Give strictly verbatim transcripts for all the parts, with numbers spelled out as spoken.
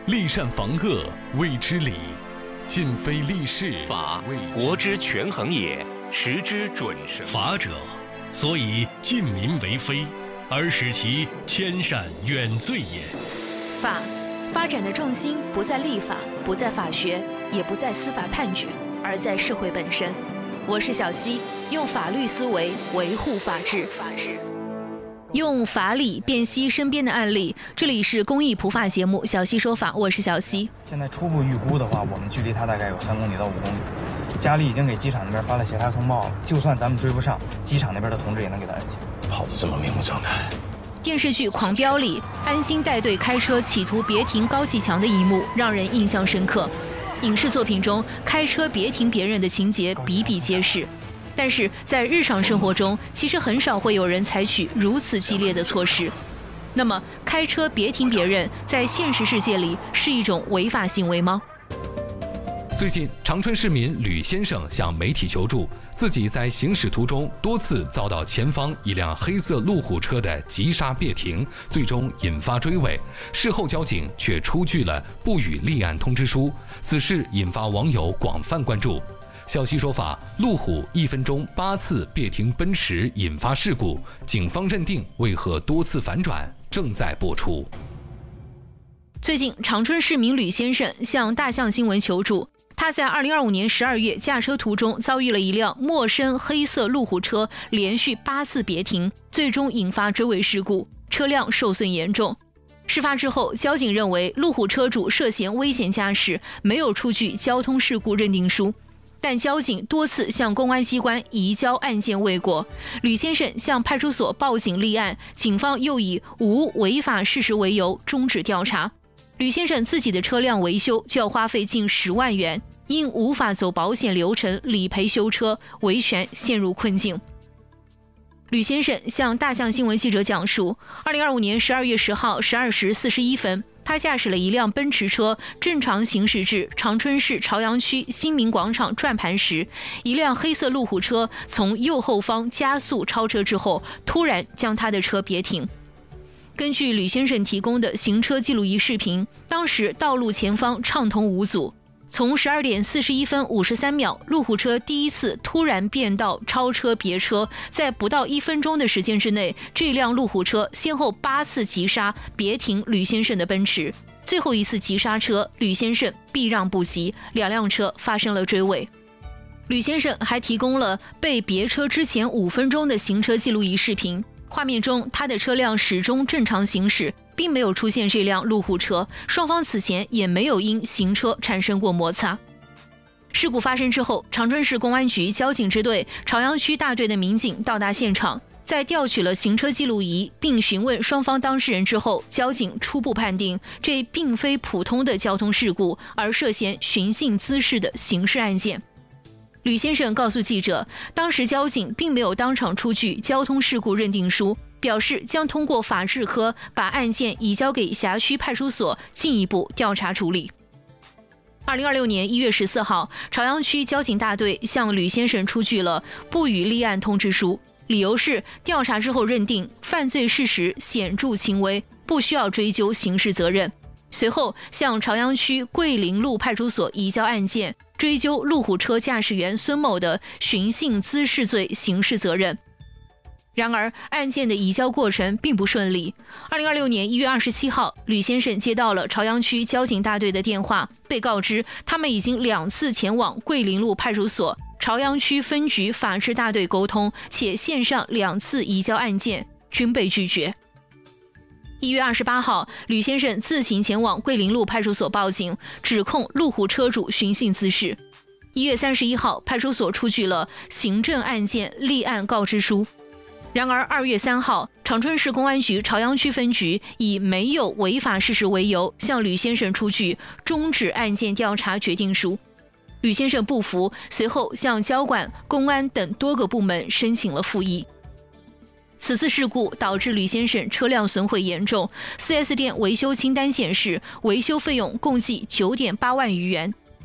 立善防恶，谓之礼；尽非立事， 法，国之权衡也，时之准绳。 法者，所以近民为非，而使其迁善远罪也。 法发展的重心不在立法，不在法学，也不在司法判决，而在社会本身。我是小溪，用法律思维维护法治。用法理辨析身边的案例，这里是公益普法节目《小溪说法》，我是小溪。 现在初步预估的话，我们距离它大概有三公里到五公里。佳丽已经给机场那边发了协查通报了，就算咱们追不上，机场那边的同志也能给他摁下。 跑得这么明目张胆。 电视剧《狂飙》里，安心带队开车企图别停高启强的一幕让人印象深刻。影视作品中开车别停别人的情节比比皆是。但是在日常生活中，其实很少会有人采取如此激烈的措施。那么，开车别停别人，在现实世界里是一种违法行为吗？ 最近，长春市民吕先生向媒体求助，自己在行驶途中多次遭到前方一辆黑色路虎车的急刹别停，最终引发追尾。事后交警却出具了不予立案通知书，此事引发网友广泛关注。小溪说法，路虎一分钟八次别停奔驰引发事故，警方认定为何多次反转，正在播出。 最近，长春市民吕先生向大象新闻求助，他在二零二五年十二月驾车途中遭遇了一辆陌生黑色路虎车连续八次别停，最终引发追尾事故，车辆受损严重。事发之后，交警认为路虎车主涉嫌危险驾驶，没有出具交通事故认定书。但交警多次向公安机关移交案件未果，吕先生向派出所报警立案，警方又以无违法事实为由终止调查。吕先生自己的车辆维修就要花费近十万元，因无法走保险流程理赔修车，维权陷入困境。吕先生向大象新闻记者讲述，二零二五年十二月十号十二时四十一分，他驾驶了一辆奔驰车正常行驶至长春市朝阳区新民广场转盘时，一辆黑色路虎车从右后方加速超车之后，突然将他的车别停。根据吕先生提供的行车记录仪视频，当时道路前方畅通无阻。从十二点四十一分五十三秒，路虎车第一次突然变道超车别车，在不到一分钟的时间之内，这辆路虎车先后八次急刹别停吕先生的奔驰，最后一次急刹车，吕先生避让不及，两辆车发生了追尾。吕先生还提供了被别车之前五分钟的行车记录仪视频，画面中他的车辆始终正常行驶，并没有出现这辆路虎车，双方此前也没有因行车产生过摩擦。事故发生之后，长春市公安局交警支队朝阳区大队的民警到达现场，在调取了行车记录仪并询问双方当事人之后，交警初步判定这并非普通的交通事故，而涉嫌寻衅滋事的刑事案件。吕先生告诉记者，当时交警并没有当场出具交通事故认定书，表示将通过法制科把案件移交给辖区派出所进一步调查处理。二零二六年一月十四号，朝阳区交警大队向吕先生出具了不予立案通知书，理由是调查之后认定犯罪事实显著轻微，不需要追究刑事责任。随后向朝阳区桂林路派出所移交案件，追究路虎车驾驶员孙某的寻衅滋事罪刑事责任。然而，案件的移交过程并不顺利。二零二六年一月二十七号，吕先生接到了朝阳区交警大队的电话，被告知他们已经两次前往桂林路派出所、朝阳区分局法制大队沟通，且线上两次移交案件，均被拒绝。一月二十八号，吕先生自行前往桂林路派出所报警，指控路虎车主寻衅滋事。一月三十一号，派出所出具了行政案件立案告知书。然而二月三号，长春市公安局朝阳区分局以没有违法事实为由，向吕先生出具终止案件调查决定书。吕先生不服，随后向交管、公安等多个部门申请了复议。此次事故导致吕先生车辆损毁严重， 四 S 店维修清单显示维修费用共计 九点八万余元。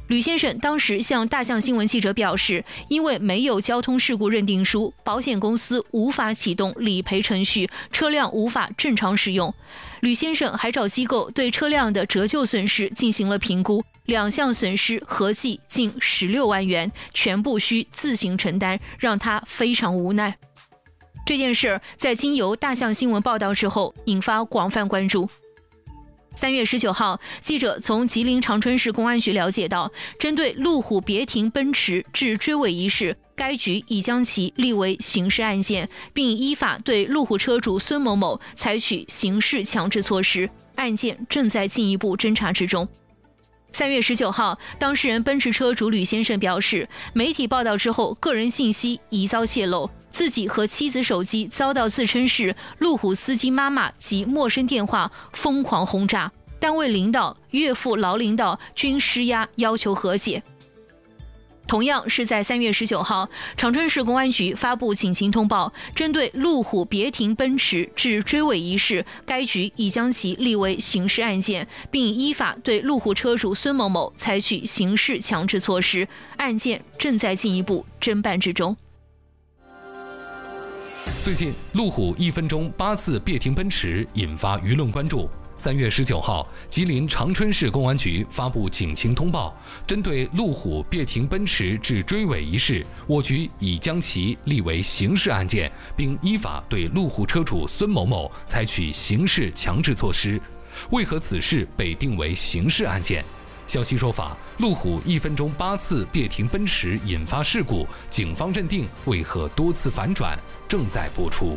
吕先生当时向大象新闻记者表示，因为没有交通事故认定书，保险公司无法启动理赔程序，车辆无法正常使用。吕先生还找机构对车辆的折旧损失进行了评估，两项损失合计近十六万元，全部需自行承担，让他非常无奈。这件事在经由大象新闻报道之后，引发广泛关注。三月十九号，记者从吉林长春市公安局了解到，针对路虎别停奔驰致追尾一事，该局已将其立为刑事案件，并依法对路虎车主孙某某采取刑事强制措施，案件正在进一步侦查之中。三月十九号，当事人奔驰车主吕先生表示，媒体报道之后，个人信息疑遭泄露，自己和妻子手机遭到自称是路虎司机妈妈及陌生电话疯狂轰炸，单位领导、岳父、老领导均施压要求和解。同样是在三月十九号，长春市公安局发布警情通报，针对路虎别停奔驰致追尾一事，该局已将其立为刑事案件，并依法对路虎车主孙某某采取刑事强制措施，案件正在进一步侦办之中。 最近，路虎一分钟八次别停奔驰引发舆论关注。三月十九号，吉林长春市公安局发布警情通报，针对路虎别停奔驰致追尾一事，我局已将其立为刑事案件，并依法对路虎车主孙某某采取刑事强制措施。为何此事被定为刑事案件？消息说法，路虎一分钟八次别停奔驰引发事故，警方认定为何多次反转，正在播出。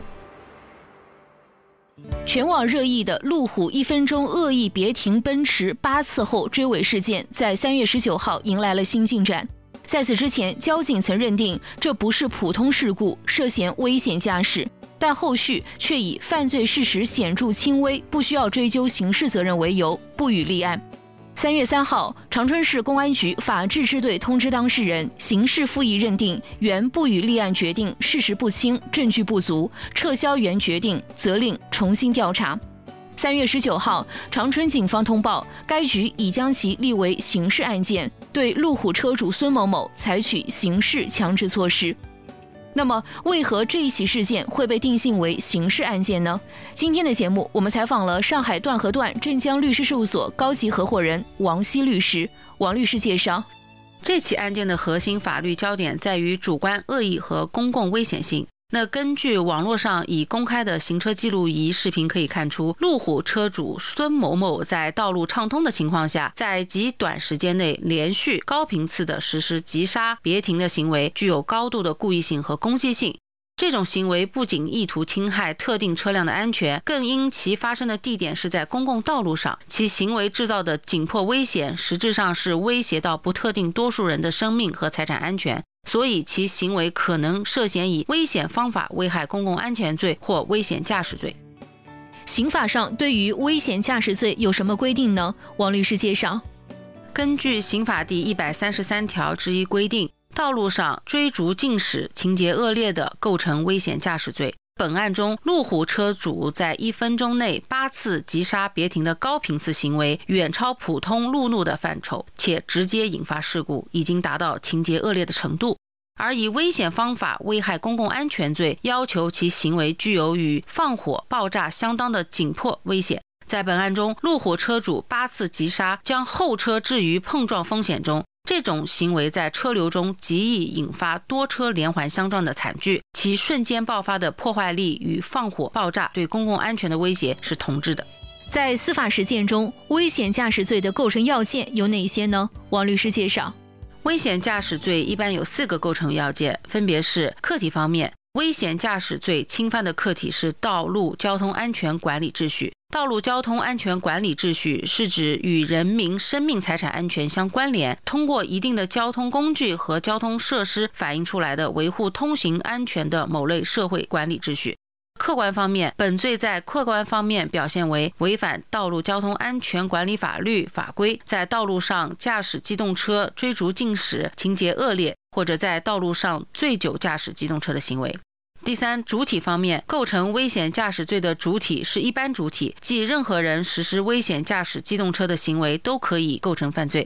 全网热议的路虎一分钟恶意别停奔驰八次后追尾事件，在三月十九号迎来了新进展。在此之前，交警曾认定这不是普通事故，涉嫌危险驾驶，但后续却以犯罪事实显著轻微，不需要追究刑事责任为由，不予立案。三月三号，长春市公安局法制支队通知当事人，刑事复议认定原不予立案决定事实不清，证据不足，撤销原决定，责令重新调查。三月十九号，长春警方通报，该局已将其立为刑事案件，对路虎车主孙某某采取刑事强制措施。那么，为何这一起事件会被定性为刑事案件呢？今天的节目，我们采访了上海段和段镇江律师事务所高级合伙人王希律师。王律师介绍， 这起案件的核心法律焦点在于主观恶意和公共危险性。那根据网络上已公开的行车记录仪视频可以看出，路虎车主孙某某在道路畅通的情况下，在极短时间内连续高频次的实施急刹别停的行为，具有高度的故意性和攻击性。这种行为不仅意图侵害特定车辆的安全，更因其发生的地点是在公共道路上，其行为制造的紧迫危险实质上是威胁到不特定多数人的生命和财产安全，所以其行为可能涉嫌以危险方法危害公共安全罪或危险驾驶罪。 刑法上对于危险驾驶罪有什么规定呢？王律师介绍， 根据刑法第一百三十三条之一规定，道路上追逐竞驶情节恶劣的，构成危险驾驶罪。本案中，路虎车主在一分钟内八次急刹别停的高频次行为，远超普通路怒的范畴，且直接引发事故，已经达到情节恶劣的程度。而以危险方法危害公共安全罪，要求其行为具有与放火、爆炸相当的紧迫危险。在本案中，路虎车主八次急刹，将后车置于碰撞风险中。这种行为在车流中极易引发多车连环相撞的惨剧，其瞬间爆发的破坏力与放火、爆炸对公共安全的威胁是同质的。 在司法实践中，危险驾驶罪的构成要件有哪些呢？王律师介绍， 危险驾驶罪一般有四个构成要件，分别是客体方面，危险驾驶罪侵犯的客体是道路交通安全管理秩序。道路交通安全管理秩序是指与人民生命财产安全相关联，通过一定的交通工具和交通设施反映出来的维护通行安全的某类社会管理秩序。客观方面，本罪在客观方面表现为违反道路交通安全管理法律法规，在道路上驾驶机动车追逐竞驶情节恶劣，或者在道路上醉酒驾驶机动车的行为。第三，主体方面，构成危险驾驶罪的主体是一般主体，即任何人实施危险驾驶机动车的行为都可以构成犯罪。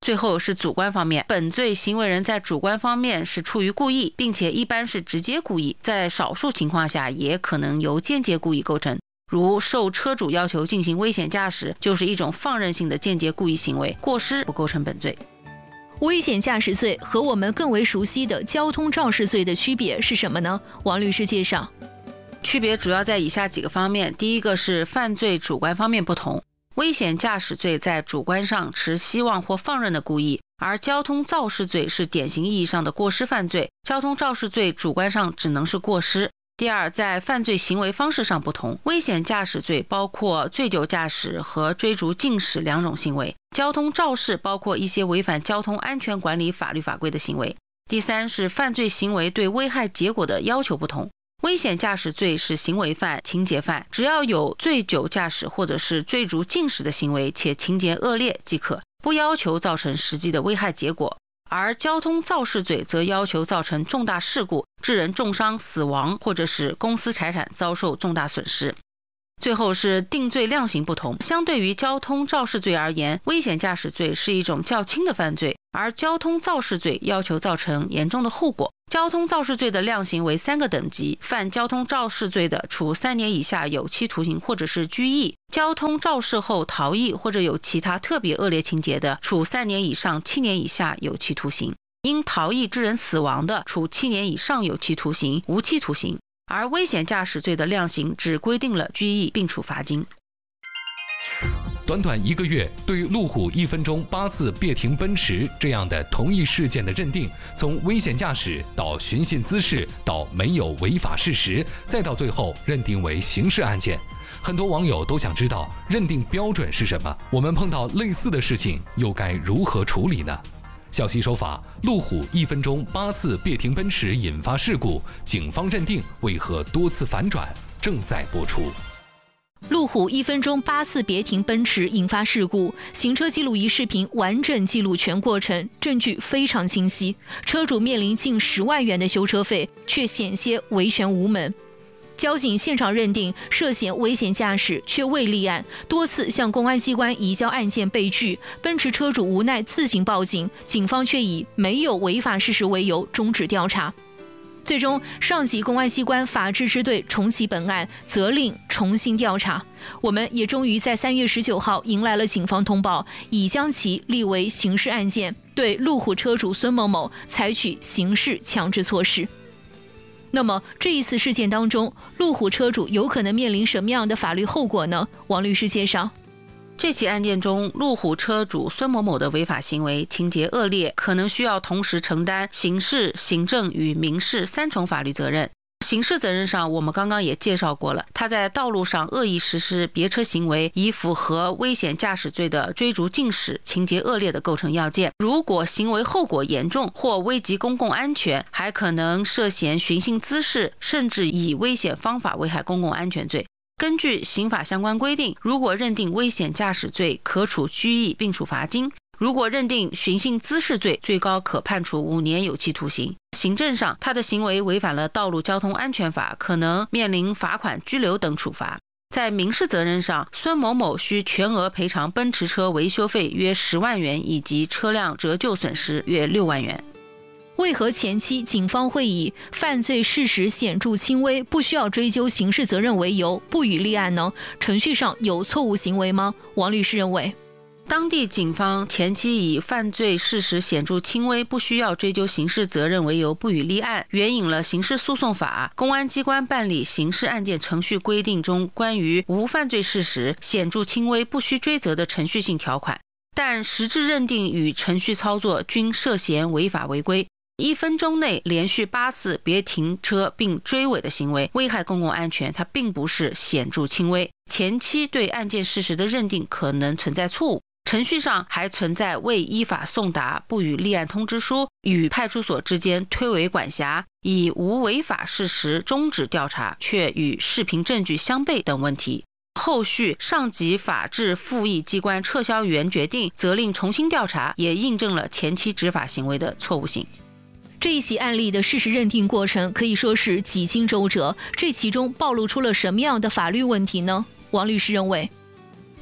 最后是主观方面，本罪行为人在主观方面是出于故意，并且一般是直接故意，在少数情况下也可能由间接故意构成，如受车主要求进行危险驾驶，就是一种放任性的间接故意行为，过失不构成本罪。 危险驾驶罪和我们更为熟悉的交通肇事罪的区别是什么呢？王律师介绍。 区别主要在以下几个方面，第一个是犯罪主观方面不同，危险驾驶罪在主观上持希望或放任的故意，而交通肇事罪是典型意义上的过失犯罪，交通肇事罪主观上只能是过失。第二，在犯罪行为方式上不同，危险驾驶罪包括醉酒驾驶和追逐禁驶两种行为，交通肇事包括一些违反交通安全管理法律法规的行为。第三是犯罪行为对危害结果的要求不同，危险驾驶罪是行为犯、情节犯，只要有醉酒驾驶或者是追逐禁驶的行为且情节恶劣即可，不要求造成实际的危害结果。而交通肇事罪则要求造成重大事故，致人重伤、死亡，或者使公司财产遭受重大损失。最后是定罪量刑不同，相对于交通肇事罪而言，危险驾驶罪是一种较轻的犯罪，而交通肇事罪要求造成严重的后果。交通肇事罪的量刑为三个等级，犯交通肇事罪的，处三年以下有期徒刑或者是拘役；交通肇事后逃逸或者有其他特别恶劣情节的，处三年以上七年以下有期徒刑；因逃逸致人死亡的，处七年以上有期徒刑、无期徒刑。而危险驾驶罪的量刑只规定了拘役并处罚金。 短短一个月，对路虎一分钟八次别停奔驰这样的同一事件的认定，从危险驾驶到寻衅滋事，到没有违法事实，再到最后认定为刑事案件。很多网友都想知道认定标准是什么，我们碰到类似的事情又该如何处理呢？小西手法，路虎一分钟八次别停奔驰引发事故，警方认定为何多次反转，正在播出。 路虎一分钟八次别停奔驰引发事故，行车记录仪视频完整记录全过程，证据非常清晰。车主面临近十万元的修车费，却险些维权无门。交警现场认定涉嫌危险驾驶，却未立案，多次向公安机关移交案件被拒。奔驰车主无奈自行报警，警方却以没有违法事实为由终止调查。最终，上级公安机关法制支队重启本案，责令重新调查。我们也终于在三月十九号迎来了警方通报，已将其立为刑事案件，对路虎车主孙某某采取刑事强制措施。那么这一次事件当中，路虎车主有可能面临什么样的法律后果呢？王律师介绍。 这起案件中，路虎车主孙某某的违法行为情节恶劣，可能需要同时承担刑事、行政与民事三重法律责任。刑事责任上，我们刚刚也介绍过了，他在道路上恶意实施别车行为，已符合危险驾驶罪的追逐禁驶情节恶劣的构成要件。如果行为后果严重或危及公共安全，还可能涉嫌寻衅滋事，甚至以危险方法危害公共安全罪。根据刑法相关规定，如果认定危险驾驶罪，可处拘役并处罚金；如果认定寻衅滋事罪，最高可判处五年有期徒刑。行政上，他的行为违反了道路交通安全法，可能面临罚款、拘留等处罚。在民事责任上，孙某某需全额赔偿奔驰车维修费约十万元，以及车辆折旧损失约六万元。 为何前期警方会以犯罪事实显著轻微，不需要追究刑事责任为由不予立案呢？程序上有错误行为吗？王律师认为， 当地警方前期以犯罪事实显著轻微，不需要追究刑事责任为由不予立案，援引了刑事诉讼法、公安机关办理刑事案件程序规定中关于无犯罪事实显著轻微不需追责的程序性条款，但实质认定与程序操作均涉嫌违法违规。一分钟内连续八次别停车并追尾的行为危害公共安全，它并不是显著轻微。前期对案件事实的认定可能存在错误，程序上还存在未依法送达不予立案通知书，与派出所之间推诿管辖，以无违法事实终止调查却与视频证据相悖等问题。后续上级法制复议机关撤销原决定，责令重新调查，也印证了前期执法行为的错误性。 这一起案例的事实认定过程可以说是几经周折，这其中暴露出了什么样的法律问题呢？王律师认为，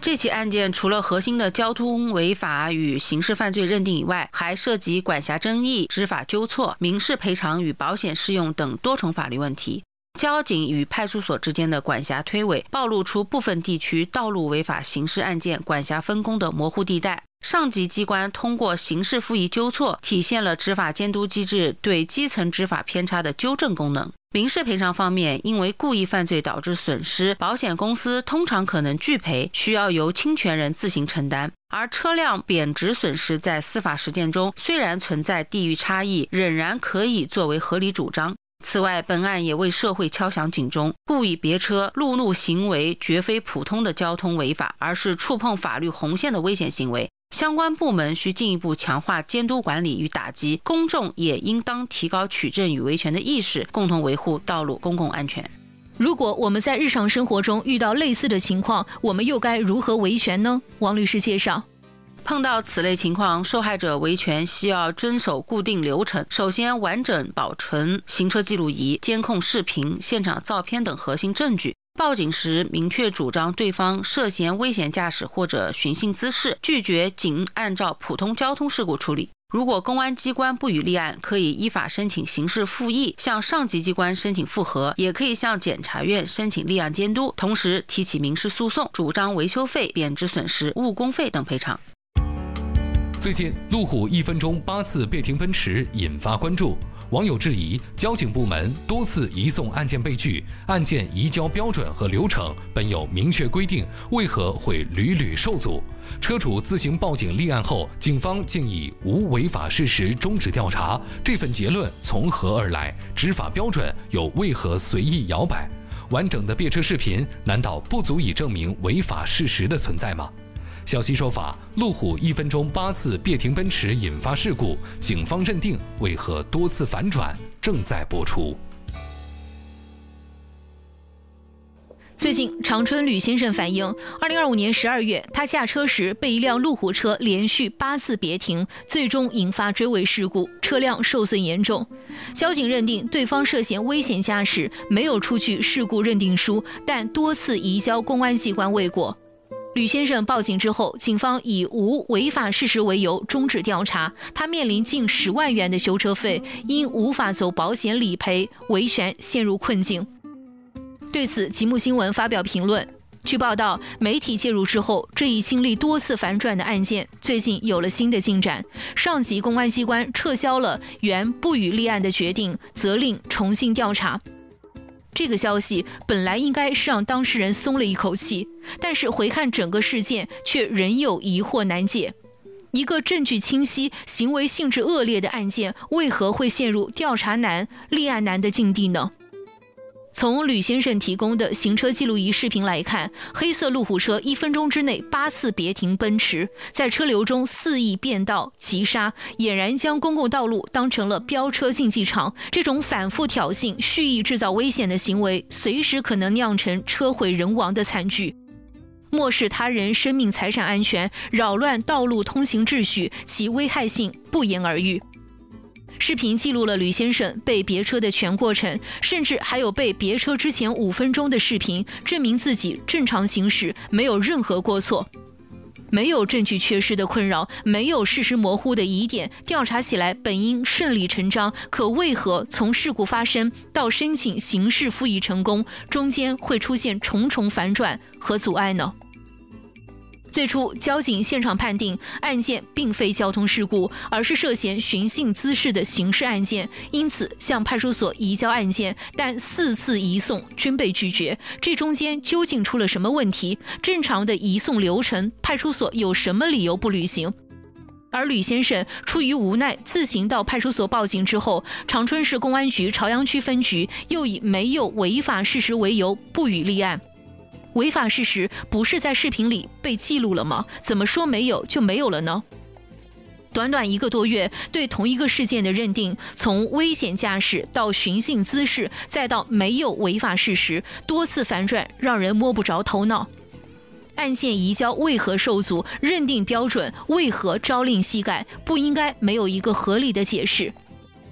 这起案件除了核心的交通违法与刑事犯罪认定以外，还涉及管辖争议、知法纠错、民事赔偿与保险适用等多重法律问题。交警与派出所之间的管辖推诿，暴露出部分地区道路违法刑事案件管辖分工的模糊地带。上级机关通过刑事复议纠错，体现了执法监督机制对基层执法偏差的纠正功能。民事赔偿方面，因为故意犯罪导致损失，保险公司通常可能拒赔，需要由侵权人自行承担。而车辆贬值损失在司法实践中虽然存在地域差异，仍然可以作为合理主张。此外，本案也为社会敲响警钟，故意别车、路怒行为绝非普通的交通违法，而是触碰法律红线的危险行为。相关部门需进一步强化监督管理与打击，公众也应当提高取证与维权的意识，共同维护道路公共安全。 如果我们在日常生活中遇到类似的情况，我们又该如何维权呢？王律师介绍， 碰到此类情况，受害者维权需要遵守固定流程。首先，完整保存行车记录仪、监控视频、现场照片等核心证据。报警时明确主张对方涉嫌危险驾驶或者寻衅滋事，拒绝仅按照普通交通事故处理。如果公安机关不予立案，可以依法申请刑事复议，向上级机关申请复核，也可以向检察院申请立案监督，同时提起民事诉讼，主张维修费、贬值损失、误工费等赔偿。 最近，路虎一分钟八次别停奔驰引发关注。网友质疑，交警部门多次移送案件被拒，案件移交标准和流程本有明确规定，为何会屡屡受阻？车主自行报警立案后，警方竟以无违法事实终止调查，这份结论从何而来？执法标准又为何随意摇摆？完整的别车视频难道不足以证明违法事实的存在吗？消息说法，路虎一分钟八次别停奔驰引发事故，警方认定为何多次反转，正在播出。 最近，长春吕先生反映，二零二五年十二月，他驾车时被一辆路虎车连续八次别停，最终引发追尾事故，车辆受损严重。交警认定对方涉嫌危险驾驶，没有出具事故认定书，但多次移交公安机关未果。吕先生报警之后，警方以无违法事实为由终止调查，他面临近十万元的修车费，因无法走保险理赔，维权陷入困境。对此，极目新闻发表评论。据报道，媒体介入之后，这一经历多次反转的案件最近有了新的进展。上级公安机关撤销了原不予立案的决定，责令重新调查。这个消息本来应该是让当事人松了一口气，但是回看整个事件，却仍有疑惑难解。一个证据清晰、行为性质恶劣的案件，为何会陷入调查难、立案难的境地呢？从吕先生提供的行车记录仪视频来看，黑色路虎车一分钟之内八次别停奔驰，在车流中肆意变道急刹，俨然将公共道路当成了飙车竞技场。这种反复挑衅、蓄意制造危险的行为，随时可能酿成车毁人亡的惨剧。漠视他人生命财产安全，扰乱道路通行秩序，其危害性不言而喻。视频记录了吕先生被别车的全过程，甚至还有被别车之前五分钟的视频，证明自己正常行驶，没有任何过错。没有证据缺失的困扰，没有事实模糊的疑点，调查起来本应顺理成章，可为何从事故发生到申请刑事复议成功，中间会出现重重反转和阻碍呢？最初，交警现场判定案件并非交通事故，而是涉嫌寻衅滋事的刑事案件，因此向派出所移交案件，但四次移送均被拒绝。这中间究竟出了什么问题？正常的移送流程，派出所有什么理由不履行？而吕先生出于无奈自行到派出所报警之后，长春市公安局朝阳区分局又以没有违法事实为由不予立案。违法事实不是在视频里被记录了吗？怎么说没有就没有了呢？短短一个多月，对同一个事件的认定，从危险驾驶到寻衅滋事，再到没有违法事实，多次反转，让人摸不着头脑。案件移交为何受阻？认定标准为何朝令夕改？不应该没有一个合理的解释。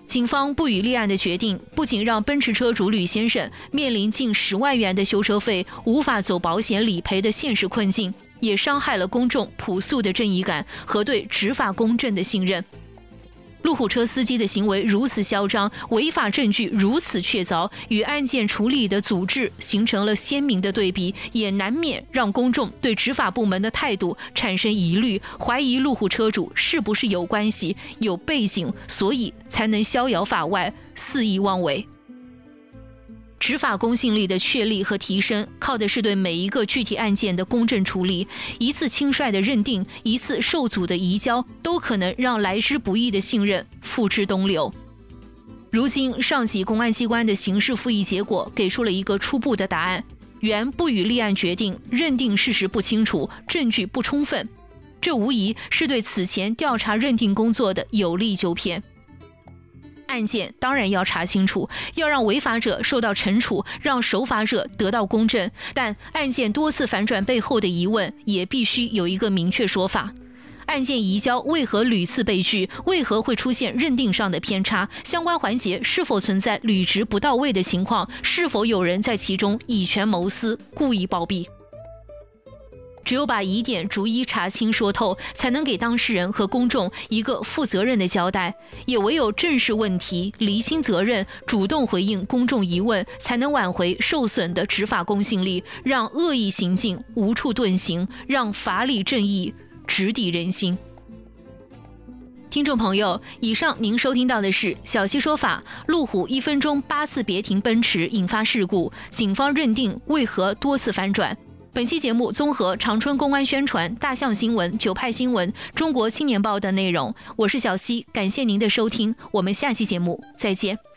警方不予立案的决定，不仅让奔驰车主吕先生面临近十万元的修车费、无法走保险理赔的现实困境，也伤害了公众朴素的正义感和对执法公正的信任。路虎车司机的行为如此嚣张，违法证据如此确凿，与案件处理的组织形成了鲜明的对比，也难免让公众对执法部门的态度产生疑虑，怀疑路虎车主是不是有关系、有背景，所以才能逍遥法外、肆意妄为。执法公信力的确立和提升，靠的是对每一个具体案件的公正处理。一次轻率的认定，一次受阻的移交，都可能让来之不易的信任付之东流。如今，上级公安机关的刑事复议结果给出了一个初步的答案：原不予立案决定，认定事实不清楚，证据不充分。这无疑是对此前调查认定工作的有力纠偏。案件当然要查清楚，要让违法者受到惩处，让守法者得到公正，但案件多次反转背后的疑问也必须有一个明确说法。案件移交为何屡次被拒？为何会出现认定上的偏差？相关环节是否存在履职不到位的情况？是否有人在其中以权谋私，故意包庇？只有把疑点逐一查清说透，才能给当事人和公众一个负责任的交代。也唯有正视问题，厘清责任，主动回应公众疑问，才能挽回受损的执法公信力，让恶意行径无处遁形，让法理正义直抵人心。听众朋友，以上您收听到的是小溪说法，路虎一分钟八次别停奔驰引发事故，警方认定为何多次反转。本期节目综合长春公安宣传、大象新闻、九派新闻、中国青年报的内容。我是小溪，感谢您的收听，我们下期节目再见。